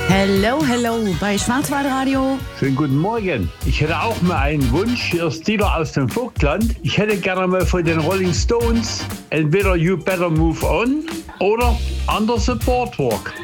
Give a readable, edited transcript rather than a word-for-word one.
Hello bei Schwarzwaldradio. Schönen guten Morgen. Ich hätte auch mal einen Wunsch. Hier ist Dieter aus dem Vogtland. Ich hätte gerne mal von den Rolling Stones entweder You Better Move On oder Under the Boardwalk.